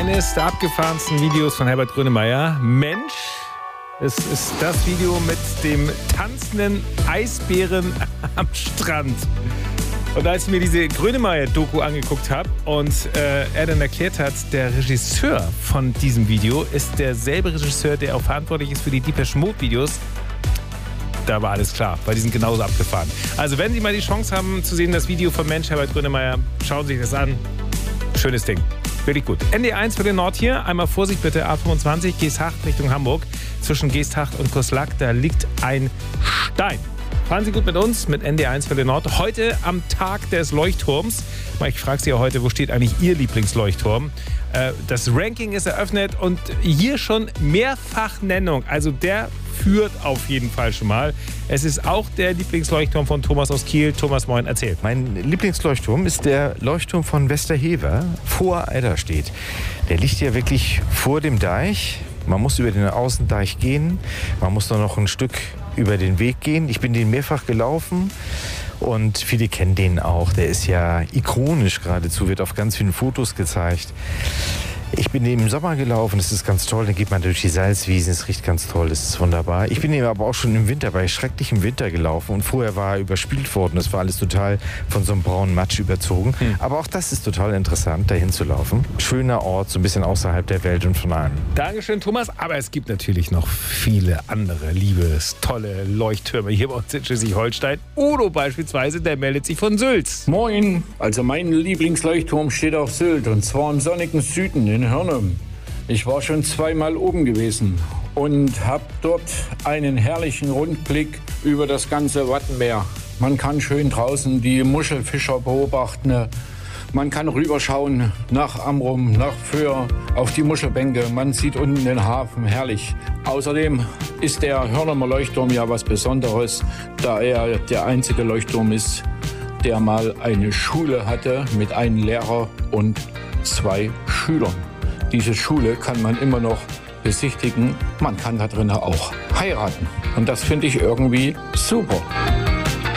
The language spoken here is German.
eines der abgefahrensten Videos von Herbert Grönemeyer. Mensch, es ist das Video mit dem tanzenden Eisbären am Strand. Und als ich mir diese Grönemeyer-Doku angeguckt habe und er dann erklärt hat, der Regisseur von diesem Video ist derselbe Regisseur, der auch verantwortlich ist für die Depeche Mode-Videos, da war alles klar, weil die sind genauso abgefahren. Also wenn Sie mal die Chance haben zu sehen, das Video von Mensch, Herbert Grönemeyer, schauen Sie sich das an. Schönes Ding. Wirklich gut. ND1 für den Nord hier. Einmal Vorsicht bitte, A25, Geesthacht Richtung Hamburg. Zwischen Geesthacht und Koslak, da liegt ein Stein. Fahren Sie gut mit uns, mit ND1 für den Nord. Heute am Tag des Leuchtturms. Ich frage Sie ja heute, wo steht eigentlich Ihr Lieblingsleuchtturm? Das Ranking ist eröffnet und hier schon Mehrfachnennung. Also der führt auf jeden Fall schon mal. Es ist auch der Lieblingsleuchtturm von Thomas aus Kiel. Thomas, moin, erzählt. Mein Lieblingsleuchtturm ist der Leuchtturm von Westerhever vor Eiderstedt. Der liegt ja wirklich vor dem Deich. Man muss über den Außendeich gehen. Man muss noch ein Stück über den Weg gehen. Ich bin den mehrfach gelaufen und viele kennen den auch. Der ist ja ikonisch geradezu, wird auf ganz vielen Fotos gezeigt. Ich bin eben im Sommer gelaufen, das ist ganz toll. Dann geht man durch die Salzwiesen, es riecht ganz toll, das ist wunderbar. Ich bin eben aber auch schon im Winter, bei schrecklichem Winter gelaufen und vorher war er überspült worden. Das war alles total von so einem braunen Matsch überzogen. Aber auch das ist total interessant, dahin zu laufen. Schöner Ort, so ein bisschen außerhalb der Welt und von allem. Dankeschön, Thomas. Aber es gibt natürlich noch viele andere tolle Leuchttürme hier bei uns in Schleswig-Holstein. Udo beispielsweise, der meldet sich von Sylt. Moin, also mein Lieblingsleuchtturm steht auf Sylt und zwar im sonnigen Süden in Hörnum. Ich war schon zweimal oben gewesen und habe dort einen herrlichen Rundblick über das ganze Wattenmeer. Man kann schön draußen die Muschelfischer beobachten. Man kann rüberschauen nach Amrum, nach Föhr, auf die Muschelbänke. Man sieht unten den Hafen, herrlich. Außerdem ist der Hörnumer Leuchtturm ja was Besonderes, da er der einzige Leuchtturm ist, der mal eine Schule hatte mit einem Lehrer und 2 Schülern. Diese Schule kann man immer noch besichtigen. Man kann da drinnen auch heiraten. Und das finde ich irgendwie super.